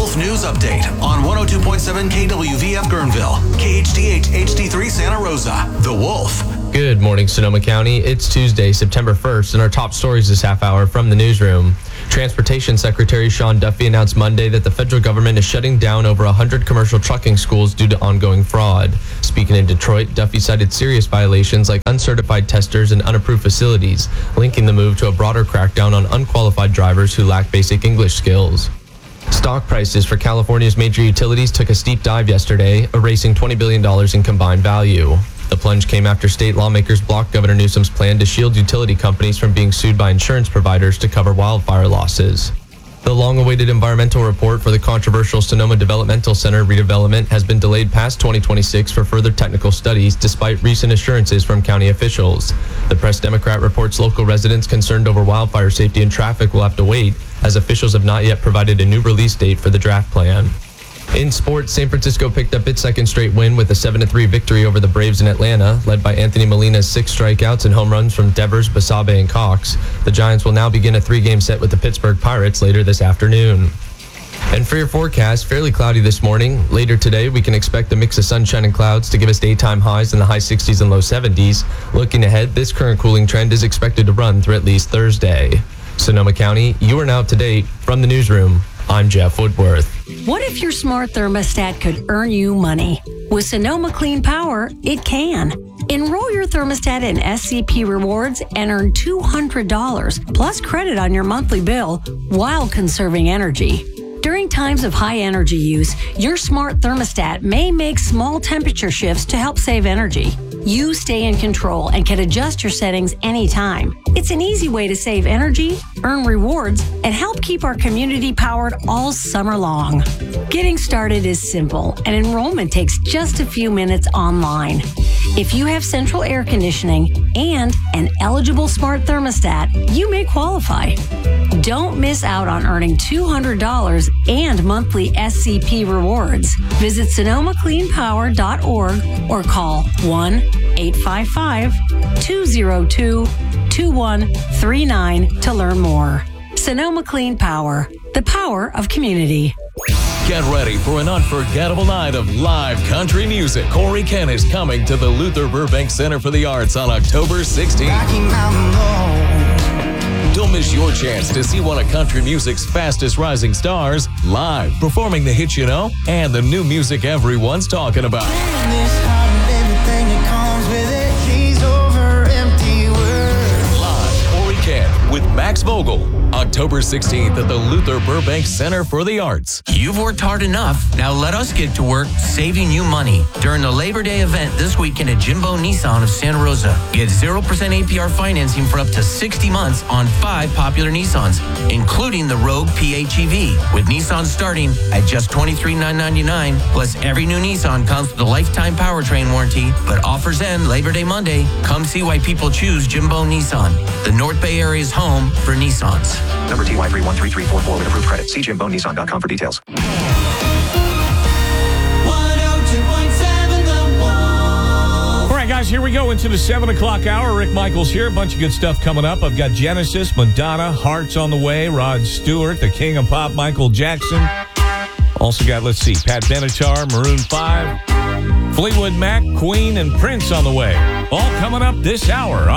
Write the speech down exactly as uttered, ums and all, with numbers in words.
Wolf News Update on one oh two point seven K W V F Guerneville, K H D H H D three Santa Rosa. The Wolf. Good morning, Sonoma County. It's Tuesday, September first, and our top stories this half hour from the newsroom. Transportation Secretary Sean Duffy announced Monday that the federal government is shutting down over one hundred commercial trucking schools due to ongoing fraud. Speaking in Detroit, Duffy cited serious violations like uncertified testers and unapproved facilities, linking the move to a broader crackdown on unqualified drivers who lack basic English skills. Stock prices for California's major utilities took a steep dive yesterday, erasing twenty billion dollars in combined value. The plunge came after state lawmakers blocked Governor Newsom's plan to shield utility companies from being sued by insurance providers to cover wildfire losses. The long-awaited environmental report for the controversial Sonoma Developmental Center redevelopment has been delayed past twenty twenty-six for further technical studies, despite recent assurances from county officials. The Press Democrat reports local residents concerned over wildfire safety and traffic will have to wait, as officials have not yet provided a new release date for the draft plan. In sports, San Francisco picked up its second straight win with a seven to three victory over the Braves in Atlanta, led by Anthony Molina's six strikeouts and home runs from Devers, Basabe, and Cox. The Giants will now begin a three-game set with the Pittsburgh Pirates later this afternoon. And for your forecast, fairly cloudy this morning. Later today, we can expect a mix of sunshine and clouds to give us daytime highs in the high sixties and low seventies. Looking ahead, this current cooling trend is expected to run through at least Thursday. Sonoma County, you are now up to date. From the newsroom, I'm Jeff Woodworth. What if your smart thermostat could earn you money? With Sonoma Clean Power, it can. Enroll your thermostat in S C P Rewards and earn two hundred dollars plus credit on your monthly bill while conserving energy. During times of high energy use, your smart thermostat may make small temperature shifts to help save energy. You stay in control and can adjust your settings anytime. It's an easy way to save energy, earn rewards, and help keep our community powered all summer long. Getting started is simple, and enrollment takes just a few minutes online. If you have central air conditioning and an eligible smart thermostat, you may qualify. Don't miss out on earning two hundred dollars and monthly S C P rewards. Visit Sonoma Clean Power dot org or call one eight five five, two oh two, two one three nine to learn more. Sonoma Clean Power, the power of community. Get ready for an unforgettable night of live country music. Corey Kent is coming to the Luther Burbank Center for the Arts on October sixteenth. Don't miss your chance to see one of country music's fastest rising stars live, performing the hits you know and the new music everyone's talking about. Live, Corey Kent with Max Vogel, October sixteenth at the Luther Burbank Center for the Arts. You've worked hard enough. Now let us get to work saving you money during the Labor Day event this weekend at Jimbo Nissan of Santa Rosa. Get zero percent A P R financing for up to sixty months on five popular Nissans, including the Rogue P H E V, with Nissan starting at just twenty-three thousand nine hundred ninety-nine dollars. Plus, every new Nissan comes with a lifetime powertrain warranty, but offers end Labor Day Monday. Come see why people choose Jimbo Nissan, the North Bay area's home for Nissans. Number T Y three one three three four four with approved credit. See jimbo nissan dot com for details. All right, guys, here we go into the seven o'clock hour. Rick Michaels here. A bunch of good stuff coming up. I've got Genesis, Madonna, Hearts on the way, Rod Stewart, the King of Pop, Michael Jackson. Also got, let's see, Pat Benatar, Maroon five, Fleetwood Mac, Queen, and Prince on the way. All coming up this hour on